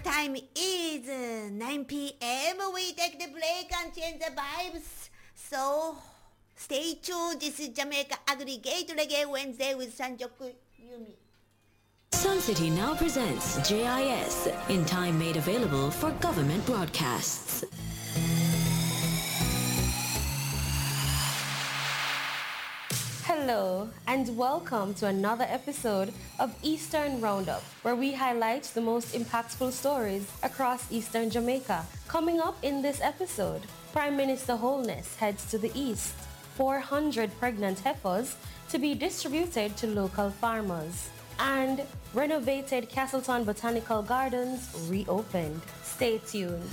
time is 9 p.m. We take the break and change the vibes. So, stay tuned. This is Jamaica Aggregate Reggae Wednesday with Sanjoku Yumi. Sun City now presents JIS, in time made available for government broadcasts. Hello and welcome to another episode of Eastern Roundup, where we highlight the most impactful stories across Eastern Jamaica. Coming up in this episode, Prime Minister Holness heads to the east, 400 pregnant heifers to be distributed to local farmers, and renovated Castleton Botanical Gardens reopened. Stay tuned.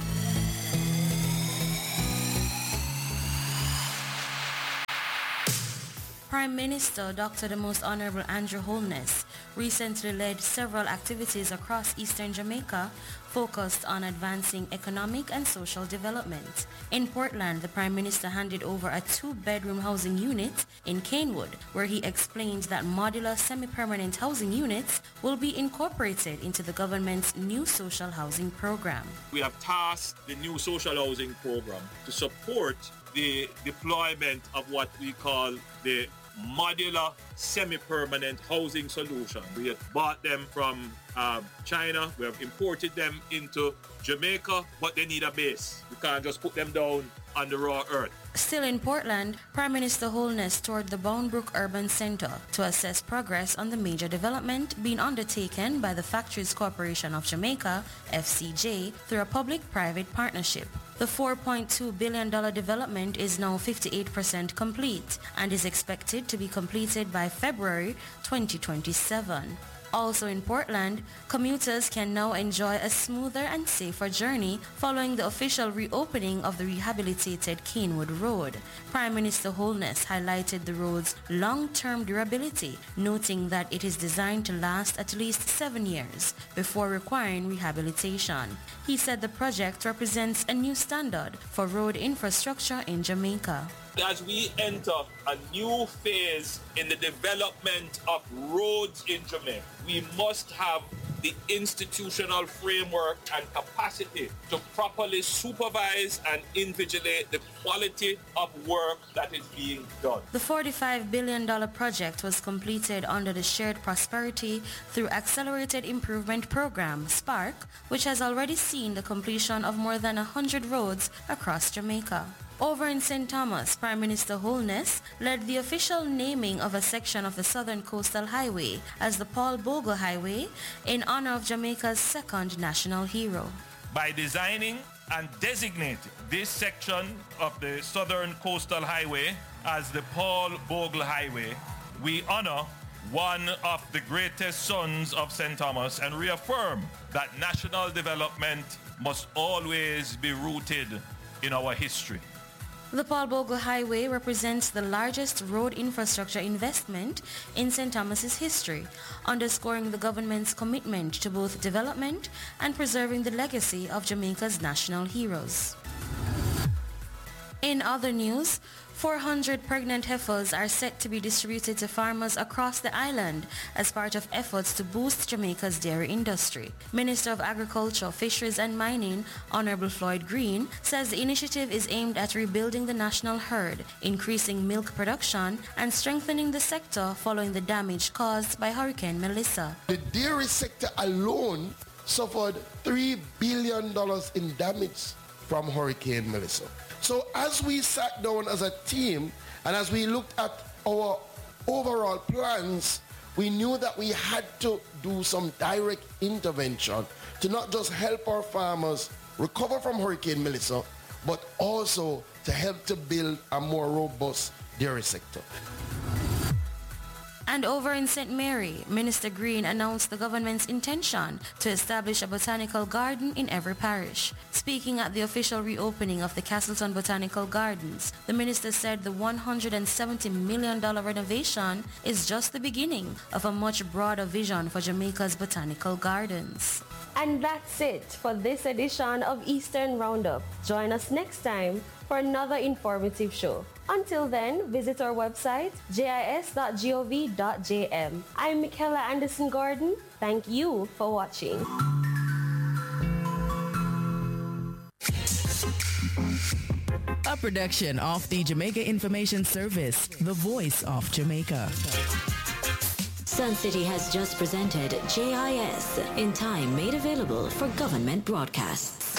Prime Minister Dr. the Most Honorable Andrew Holness recently led several activities across Eastern Jamaica focused on advancing economic and social development. In Portland, the Prime Minister handed over a 2-bedroom housing unit in Canewood, where he explained that modular semi-permanent housing units will be incorporated into the government's new social housing program. We have tasked the new social housing program to support the deployment of what we call the modular semi-permanent housing solution. We have bought them from China. We have imported them into Jamaica, but they need a base. We can't just put them down on the raw earth. Still in Portland, Prime Minister Holness toured the Boundbrook Urban Center to assess progress on the major development being undertaken by the Factories Corporation of Jamaica, FCJ, through a public-private partnership. The $4.2 billion development is now 58% complete and is expected to be completed by February 2027. Also in Portland, commuters can now enjoy a smoother and safer journey following the official reopening of the rehabilitated Canewood Road. Prime Minister Holness highlighted the road's long-term durability, noting that it is designed to last at least 7 years before requiring rehabilitation. He said the project represents a new standard for road infrastructure in Jamaica. As we enter a new phase in the development of roads in Jamaica, we must have the institutional framework and capacity to properly supervise and invigilate the quality of work that is being done. The $45 billion project was completed under the Shared Prosperity through Accelerated Improvement Program, SPARK, which has already seen the completion of more than 100 roads across Jamaica. Over in St. Thomas, Prime Minister Holness led the official naming of a section of the Southern Coastal Highway as the Paul Bogle Highway in honor of Jamaica's second national hero. By designing and designating this section of the Southern Coastal Highway as the Paul Bogle Highway, we honor one of the greatest sons of St. Thomas and reaffirm that national development must always be rooted in our history. The Paul Bogle Highway represents the largest road infrastructure investment in St. Thomas's history, underscoring the government's commitment to both development and preserving the legacy of Jamaica's national heroes. In other news, 400 pregnant heifers are set to be distributed to farmers across the island as part of efforts to boost Jamaica's dairy industry. Minister of Agriculture, Fisheries and Mining, Honorable Floyd Green, says the initiative is aimed at rebuilding the national herd, increasing milk production, and strengthening the sector following the damage caused by Hurricane Melissa. The dairy sector alone suffered $3 billion in damage from Hurricane Melissa. So as we sat down as a team and as we looked at our overall plans, we knew that we had to do some direct intervention to not just help our farmers recover from Hurricane Melissa, but also to help to build a more robust dairy sector. And over in St. Mary, Minister Green announced the government's intention to establish a botanical garden in every parish. Speaking at the official reopening of the Castleton Botanical Gardens, the minister said the $170 million renovation is just the beginning of a much broader vision for Jamaica's botanical gardens. And that's it for this edition of Eastern Roundup. Join us next time for another informative show. Until then, visit our website, jis.gov.jm. I'm Michaela Anderson Gordon. Thank you for watching. A production of the Jamaica Information Service, the voice of Jamaica. Sun City has just presented JIS, in time made available for government broadcasts.